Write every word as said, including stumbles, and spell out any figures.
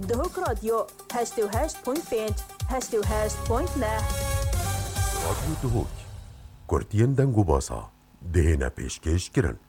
دهوک رادیو هشت و هشت پوینت پنج هشت و هشت پوینت نه رادیو دهوک کورتین دنگو باسا دهنا پیشکش کرن